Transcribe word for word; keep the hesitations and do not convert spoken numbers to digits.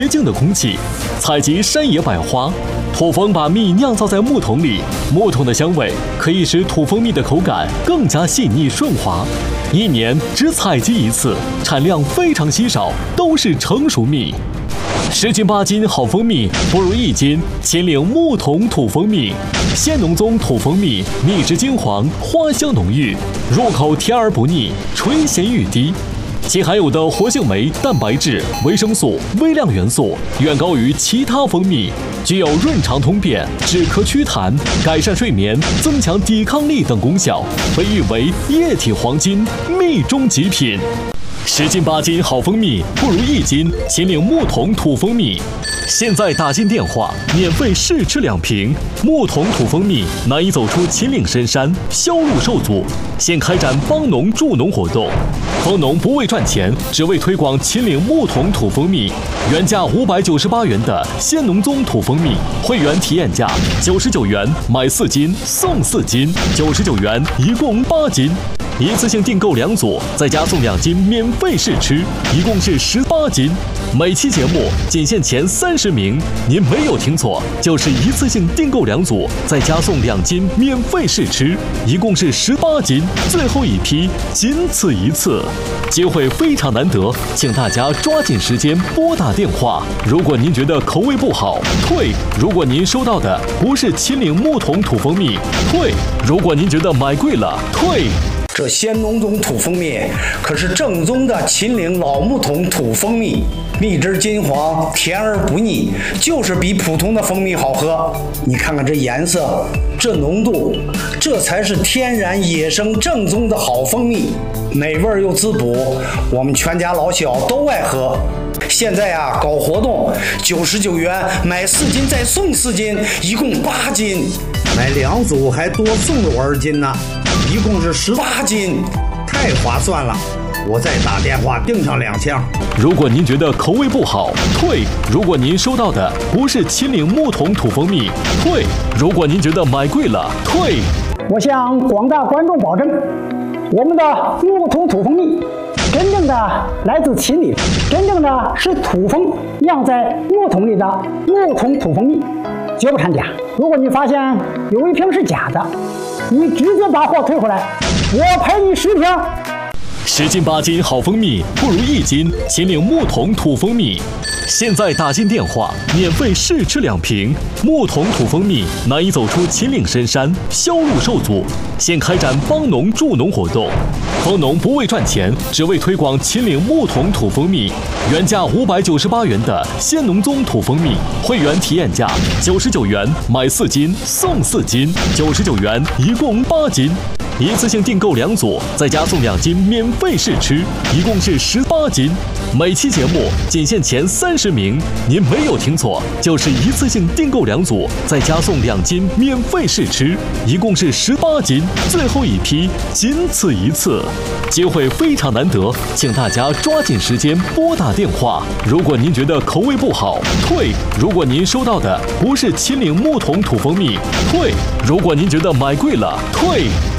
洁净的空气，采集山野百花。土蜂把蜜酿造在木桶里，木桶的香味可以使土蜂蜜的口感更加细腻顺滑。一年只采集一次，产量非常稀少，都是成熟蜜。十斤八斤好蜂蜜不如一斤秦岭木桶土蜂蜜。鲜浓宗土蜂蜜，蜜质金黄，花香浓郁，入口甜而不腻，醇咸欲滴。其含有的活性酶、蛋白质、维生素、微量元素远高于其他蜂蜜，具有润肠通便、止咳祛痰、改善睡眠、增强抵抗力等功效，被誉为液体黄金，蜜中极品。十斤八斤好蜂蜜不如一斤秦岭木桶土蜂蜜。现在打进电话，免费试吃两瓶木桶土蜂蜜，难以走出秦岭深山，销路受阻。现开展帮农助农活动，蜂农不为赚钱，只为推广秦岭木桶土蜂蜜。原价五百九十八元的鲜农宗土蜂蜜，会员体验价九十九元，买四斤送四斤，九十九元一共八斤。一次性订购两组，再加送两斤免费试吃，一共是十八斤。每期节目仅限前三十名，您没有听错，就是一次性订购两组，再加送两斤免费试吃，一共是十八斤。最后一批，仅此一次，机会非常难得，请大家抓紧时间拨打电话。如果您觉得口味不好，退；如果您收到的不是秦岭木桶土蜂蜜，退；如果您觉得买贵了，退。 这鲜农宗土蜂蜜可是正宗的秦岭老木桶土蜂蜜，蜜汁金黄，甜而不腻，就是比普通的蜂蜜好喝。你看看这颜色，这浓度，这才是天然野生正宗的好蜂蜜，美味又滋补，我们全家老小都爱喝。现在啊，搞活动，九十九元买四斤再送四斤，一共八斤，买两组还多送了我二斤呢。一共是十八斤，太划算了！我再打电话订上两箱。 如果您觉得口味不好，退；如果您收到的不是秦岭木桶土蜂蜜，退；如果您觉得买贵了，退。 我向广大观众保证，我们的木桶土蜂蜜真正的来自秦岭，真正的是土蜂酿在木桶里的木桶土蜂蜜，绝不掺假。如果你发现有一瓶是假的，你直接把货退回来，我赔你十瓶。 十斤八斤好蜂蜜不如一斤秦岭木桶土蜂蜜。现在打进电话，免费试吃两瓶木桶土蜂蜜，难以走出秦岭深山，销路受阻。现开展帮农助农活动，蜂农不为赚钱，只为推广秦岭木桶土蜂蜜。原价五百九十八元的鲜农宗土蜂蜜，会员体验价九十九元，买四斤送四斤，九十九元一共八斤。一次性订购两组，再加送两斤免费试吃，一共是十八斤。每期节目仅限前三十名，您没有听错，就是一次性订购两组，再加送两斤免费试吃，一共是十八斤。最后一批，仅此一次，机会非常难得，请大家抓紧时间拨打电话。如果您觉得口味不好，退；如果您收到的不是秦岭木桶土蜂蜜，退；如果您觉得买贵了，退。